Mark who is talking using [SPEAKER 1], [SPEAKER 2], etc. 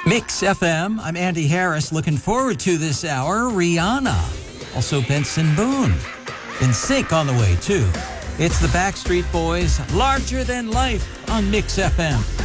[SPEAKER 1] Mix FM. I'm Andy Harris. Looking forward to this hour. Rihanna. Also Benson Boone. In Sync on the way, too. It's the Backstreet Boys, Larger Than Life on Mix FM.